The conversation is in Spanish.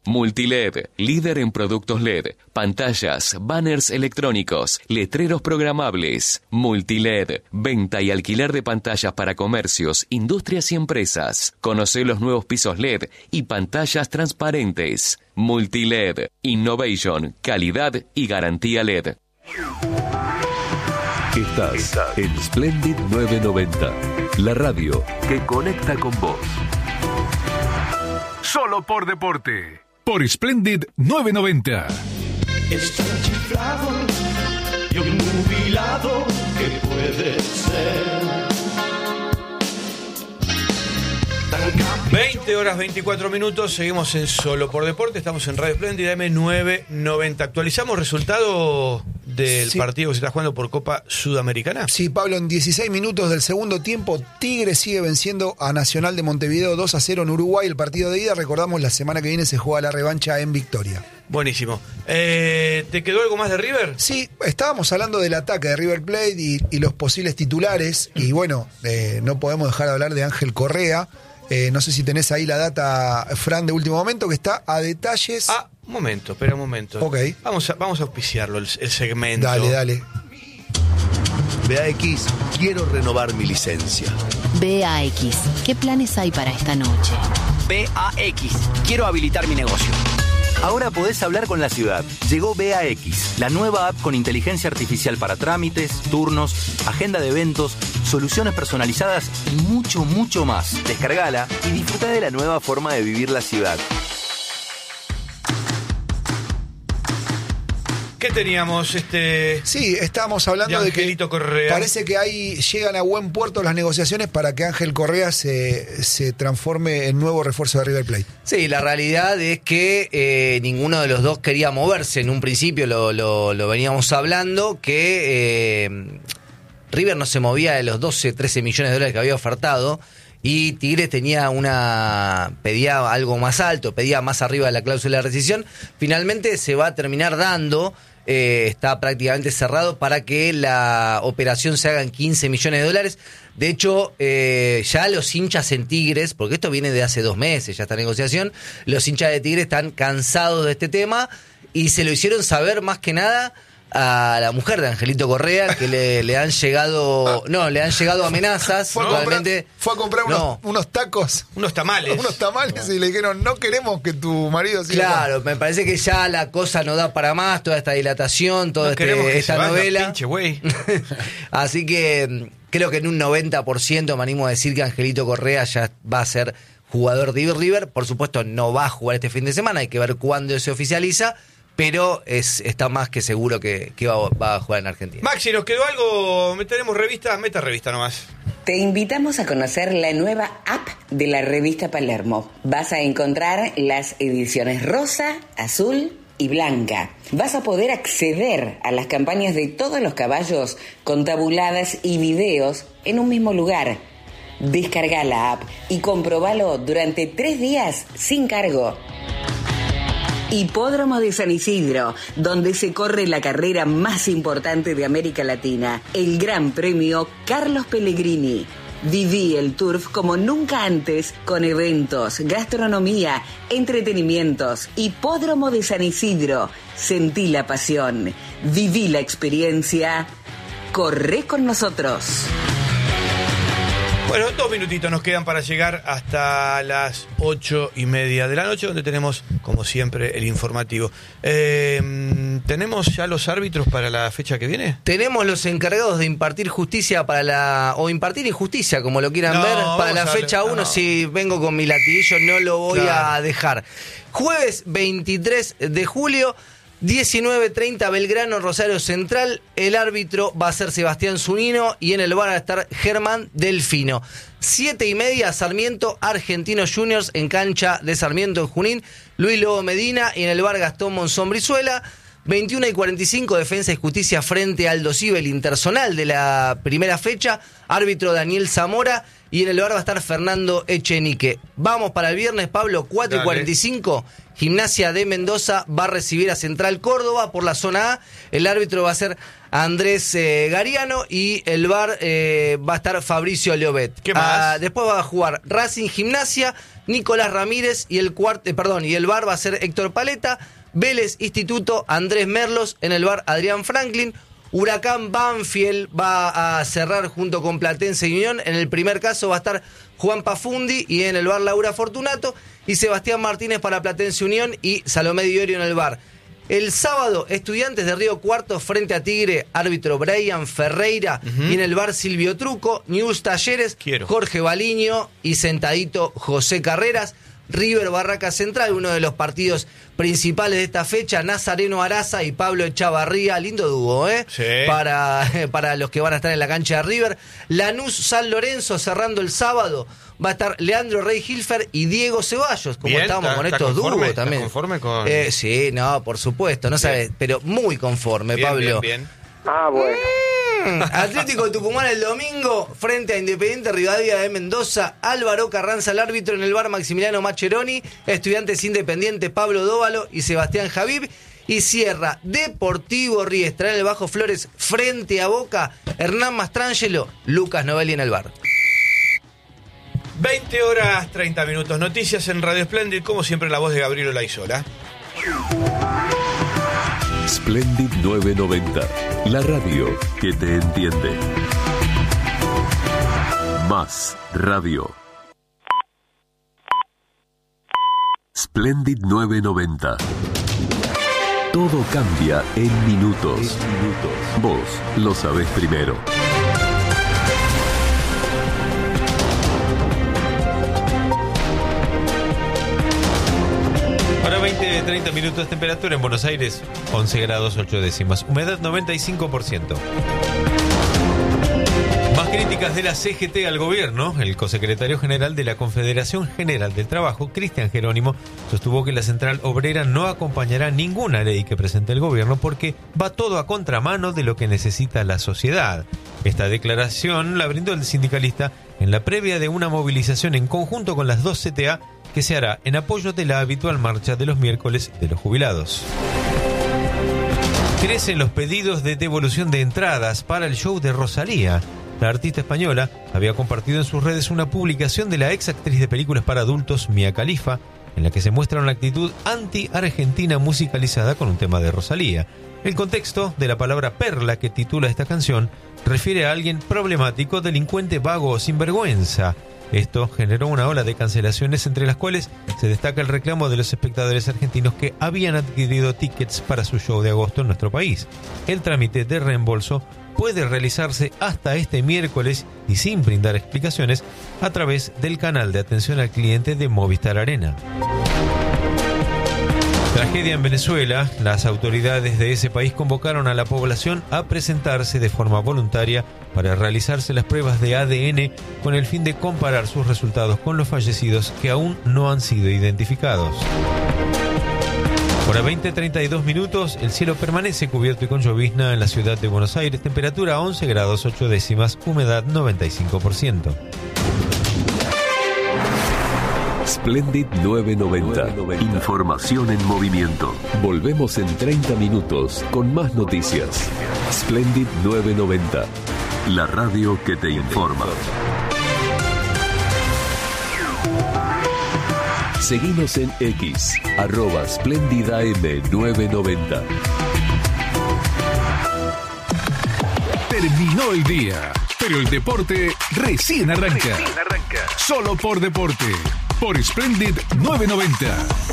Multiled, líder en productos LED, pantallas, banners electrónicos, letreros programables. Multiled, venta y alquiler de pantallas para comercios, industrias y empresas. Conoce los nuevos pisos LED y pantallas transparentes. Multiled, innovation, calidad y garantía LED. Estás en Splendid 990, la radio que conecta con vos. Solo por deporte. Por Splendid 990. Estoy chiflado y obnubilado, ¿qué puede ser? 20 horas 24 minutos, seguimos en Solo por Deporte, estamos en Radio Splendid M990. Actualizamos resultado del partido que se está jugando por Copa Sudamericana. Sí, Pablo, en 16 minutos del segundo tiempo, Tigre sigue venciendo a Nacional de Montevideo 2-0 en Uruguay. El partido de ida, recordamos, la semana que viene se juega la revancha en Victoria. Buenísimo. ¿Te quedó algo más de River? Sí, estábamos hablando del ataque de River Plate y los posibles titulares. Y bueno, no podemos dejar de hablar de Ángel Correa. No sé si tenés ahí la data, Fran, de último momento, que está a detalles. Un momento, espera un momento. Ok. Vamos a auspiciarlo, el segmento. Dale. BAX, quiero renovar mi licencia. BAX, ¿qué planes hay para esta noche? BAX, quiero habilitar mi negocio. Ahora podés hablar con la ciudad. Llegó BAX, la nueva app con inteligencia artificial para trámites, turnos, agenda de eventos, soluciones personalizadas y mucho, mucho más. Descargala y disfruta de la nueva forma de vivir la ciudad. ¿Qué teníamos? Sí, estábamos hablando de que Correa. Parece que ahí llegan a buen puerto las negociaciones para que Ángel Correa se transforme en nuevo refuerzo de River Plate. Sí, la realidad es que ninguno de los dos quería moverse. En un principio lo veníamos hablando, que River no se movía de los 12, 13 millones de dólares que había ofertado. Y Tigres pedía algo más alto, pedía más arriba de la cláusula de rescisión. Finalmente se va a terminar dando, está prácticamente cerrado para que la operación se haga en 15 millones de dólares. De hecho, ya los hinchas en Tigres, porque esto viene de hace 2 meses, ya esta negociación, los hinchas de Tigres están cansados de este tema y se lo hicieron saber más que nada a la mujer de Angelito Correa, que le han llegado amenazas. Fue a comprar unos tacos, unos tamales y le dijeron: no queremos que tu marido siga. Claro, me parece que ya la cosa no da para más, toda esta dilatación, toda esta novela. Pinche güey. Así que creo que en un 90% me animo a decir que Angelito Correa ya va a ser jugador de River. Por supuesto no va a jugar este fin de semana, hay que ver cuándo se oficializa, pero está más que seguro que va a jugar en Argentina. Maxi, ¿nos quedó algo? ¿Meteremos revista? Meta revista nomás. Te invitamos a conocer la nueva app de la revista Palermo. Vas a encontrar las ediciones rosa, azul y blanca. Vas a poder acceder a las campañas de todos los caballos con tabuladas y videos en un mismo lugar. Descarga la app y comprobalo durante 3 días sin cargo. Hipódromo de San Isidro, donde se corre la carrera más importante de América Latina, el Gran Premio Carlos Pellegrini. Viví el Turf como nunca antes, con eventos, gastronomía, entretenimientos. Hipódromo de San Isidro, sentí la pasión, viví la experiencia, corre con nosotros. Bueno, 2 minutitos nos quedan para llegar hasta las 8:30 de la noche, donde tenemos, como siempre, el informativo. ¿Tenemos ya los árbitros para la fecha que viene? Tenemos los encargados de impartir justicia o impartir injusticia, como lo quieran ver, para la fecha 1. Si vengo con mi latiguillo, no lo voy a dejar. Jueves 23 de julio, 19:30, Belgrano, Rosario Central. El árbitro va a ser Sebastián Zunino y en el VAR va a estar Germán Delfino. 7:30, Sarmiento, Argentinos Juniors en cancha de Sarmiento en Junín. Luis Lobo Medina y en el VAR Gastón Monzón Brizuela. 21:45, Defensa y Justicia frente a Aldo Civi, el interzonal de la primera fecha. Árbitro Daniel Zamora y en el VAR va a estar Fernando Echenique. Vamos para el viernes, Pablo, 4:45. Gimnasia de Mendoza va a recibir a Central Córdoba por la zona A. El árbitro va a ser Andrés Gariano y el VAR va a estar Fabricio Llobet. ¿Qué más? Después va a jugar Racing Gimnasia, Nicolás Ramírez y el bar va a ser Héctor Paleta. Vélez Instituto, Andrés Merlos. En el bar, Adrián Franklin. Huracán Banfield va a cerrar junto con Platense y Unión. En el primer caso va a estar Juan Pafundi y en el bar Laura Fortunato. Y Sebastián Martínez para Platense Unión y Salomé Diorio en el bar. El sábado, Estudiantes de Río Cuarto frente a Tigre, árbitro Brian Ferreira. Y en el bar Silvio Truco, News Talleres, Jorge Baliño y sentadito José Carreras. River Barraca Central, uno de los partidos principales de esta fecha, Nazareno Araza y Pablo Echavarría, lindo dúo, Sí. Para los que van a estar en la cancha de River. Lanús San Lorenzo cerrando el sábado, va a estar Leandro Rey Hilfer y Diego Ceballos, como estamos con estos dúos también. ¿Estás conforme con...? Sí, no, por supuesto, no sabes, pero muy conforme, bien, Pablo. Bien. Bueno. Atlético Tucumán el domingo frente a Independiente Rivadavia de Mendoza. Álvaro Carranza el árbitro. En el bar, Maximiliano Macheroni. Estudiantes Independiente, Pablo Dóvalo y Sebastián Javib. Y cierra Deportivo Riestra en el Bajo Flores frente a Boca, Hernán Mastrangelo, Lucas Novelli en el bar. 20 horas 30 minutos. Noticias en Radio Splendid, como siempre la voz de Gabriel Olaizola. Splendid 990, la radio que te entiende. Más radio. Splendid 990. Todo cambia en minutos. Vos lo sabés primero. Ahora 20-30 minutos, temperatura en Buenos Aires 11 grados 8 décimas, humedad 95%. Más críticas de la CGT al gobierno. El cosecretario general de la Confederación General del Trabajo, Cristian Jerónimo, sostuvo que la Central Obrera no acompañará ninguna ley que presente el gobierno porque va todo a contramano de lo que necesita la sociedad. Esta declaración la brindó el sindicalista en la previa de una movilización en conjunto con las dos CTA que se hará en apoyo de la habitual marcha de los miércoles de los jubilados. Crecen los pedidos de devolución de entradas para el show de Rosalía. La artista española había compartido en sus redes una publicación de la ex actriz de películas para adultos Mia Khalifa, en la que se muestra una actitud anti-argentina musicalizada con un tema de Rosalía. El contexto de la palabra perla que titula esta canción refiere a alguien problemático, delincuente, vago o sinvergüenza. Esto generó una ola de cancelaciones, entre las cuales se destaca el reclamo de los espectadores argentinos que habían adquirido tickets para su show de agosto en nuestro país. El trámite de reembolso puede realizarse hasta este miércoles y sin brindar explicaciones a través del canal de atención al cliente de Movistar Arena. Tragedia en Venezuela. Las autoridades de ese país convocaron a la población a presentarse de forma voluntaria para realizarse las pruebas de ADN con el fin de comparar sus resultados con los fallecidos que aún no han sido identificados. Hora 20:32 minutos, el cielo permanece cubierto y con llovizna en la ciudad de Buenos Aires, temperatura 11 grados 8 décimas, humedad 95%. Splendid 990. Información en movimiento. Volvemos en 30 minutos con más noticias. Splendid 990. La radio que te informa. Seguinos en X, @SplendidAM990. Terminó el día, pero el deporte recién arranca. Solo por deporte, por Splendid 990.